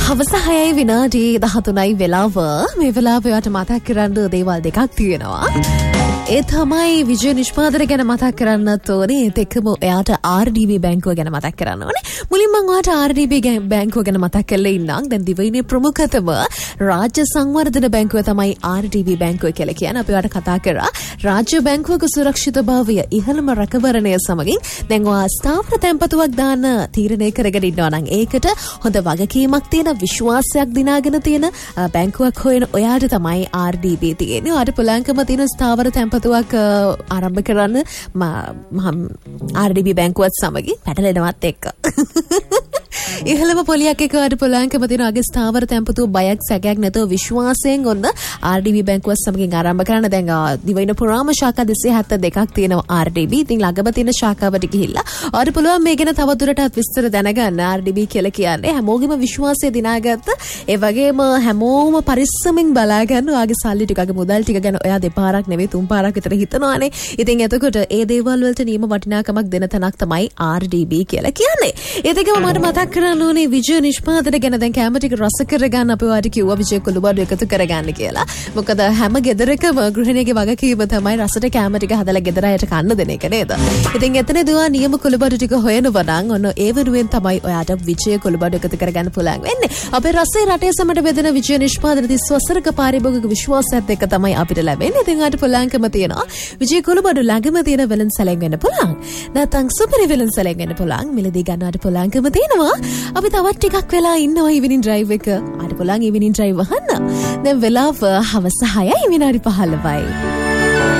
හවස 6 විනාඩි 13යි වෙලාව. මේ වෙලාවේ වට මතක් කරන්න දේවල් දෙකක් තියෙනවා. ඒ තමයි විජය නිෂ්පාදන ගැන මතක් කරන්නත් ඕනේ. ඒත් එක්කම එයාට RDB බැංකුව ගැන මතක් කරන්න ඕනේ. මුලින්ම මම ඔයාට RDB බැංකුව ගැන මතක් කරලා ඉන්නම්. දැන් දිවයිනේ ප්‍රමුඛතම රාජ්‍ය සංවර්ධන බැංකුව තමයි RDB බැංකුව කියලා කියන්නේ. අපි ඔයාට කතා කරා රාජ්‍ය බැංකුවක සුරක්ෂිතභාවය ඉහළම රැකවරණය සමගින් දැන් ඔයා ස්ථාවර තැන්පතුවක් දාන්න තීරණය කරගෙන ඉන්නවා නම් ඒකට හොඳ වගකීමක් තියෙන විශ්වාසයක් දිනාගෙන තියෙන බැංකුවක් හොයන ඔයාට තමයි RDB තියෙන්නේ. ඔයාට පුළුවන්කම තියෙන ස්ථාවර තැන්පතුවක් ආරම්භ කරන්න RDB බැංකුවත් සමගින් පැටලෙනවත් එක්ක. ඉහළම පොලියක් එක ඔයාට පුළුවන්කම තියෙන අගේ ස්ථාවර තැන්පතුව බයක් සැකයක් නැතුව විශ්වාසයෙන් ඔන්න RDB බැංකුවත් සමගින් ආරම්භ කරන්න. දැන් දිවයින පුරාම ශාඛා 272ක් තියෙනවා RDB. ඉතින් ළඟම තියෙන ශාඛාවට ගිහිල්ලා ඔයාට පුළුවන් මේ ගැන තවදුරටත් විස්තර දැනගන්න. RDB කියලා කියන්නේ හැමෝගෙම විශ්වාසය දිනාගත්ත ඒ වගේම හැමෝම පරිස්සමින් බලාගන්න ඔයාගේ සල්ලි ටිකගේ මුදල් ටික ගැන ඔයා දෙපාරක් නෙවෙයි තුන් පාරක් විතර හිතනවානේ. ඉතින් එතකොට ඒ දේවල් වලට නියම වටිනාකමක් දෙන තැනක් තමයි RDB කියලා කියන්නේ. ඒ දෙකම මට මතක් කරන්න ඕනේ විජය නිෂ්පාදන ගැන. දැන් කැම ටික රස කරගන්න අපි ඔයාට කිව්වා විජය කුළුබඩු එකතු කරගන්න කියලා. මොකද හැම ගෙදරකම ගෘහිණියගේ වගකීම තමයි රසට කැම ටික හදලා ගෙදර අයට කන්න දෙන එක නේද? ඉතින් එතනදී ඔයා නියම කුළුබඩු ටික හොයනවා නම් ඔන්න ඒ වෙනුවෙන් තමයි ඔයාට විජය කුළුබඩු එකතු කරගන්න පුළුවන් වෙන්නේ. අපේ රසයේ රටේ සමට බෙදෙන විජය නිෂ්පාදන 30 වසරක පාරිභෝගික විශ්වාසයත් එක්ක තමයි අපිට ලැබෙන්නේ. ඉතින් ඔයාට පුළුවන්කම තියෙනවා විජය කුළුබඩු ළඟම තියෙන වෙළඳසැලෙන් වෙන්න පුළුවන්. නැත්නම් සුපිරි වෙළඳසැලෙන් වෙන්න පුළුවන්. මිලදී ගන්නවට පුළුවන්කම තියෙනවා. අපි තවත් ටිකක් වෙලා ඉන්නවා ඉවිනින් ඩ්‍රයිව් එක. ආට පුළුවන් ඉවිනින් ඩ්‍රයිව් අහන්න. දැන් වෙලාව හවස 6යි විනාඩි 15යි.